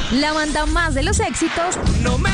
la banda más de los éxitos. No me